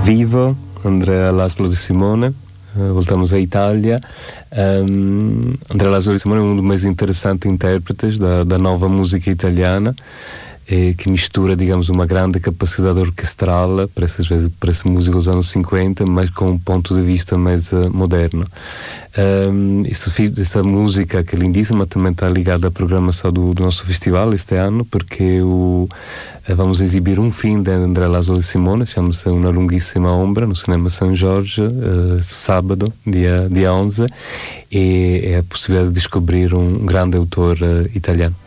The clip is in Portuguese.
vivo, Andrea Laszlo de Simone. Voltamos à Itália. Andrea Laszlo de Simone é um dos mais interessantes intérpretes da nova música italiana, que mistura, digamos, uma grande capacidade orquestral para essa música dos anos 50, mas com um ponto de vista mais moderno. Essa música, que é lindíssima, também está ligada à programação do nosso festival este ano, porque vamos exibir um filme de Andrea Laszlo de Simone, chama-se Una Lunghissima Ombra, no Cinema São Jorge, sábado, dia 11, e é a possibilidade de descobrir um grande autor italiano.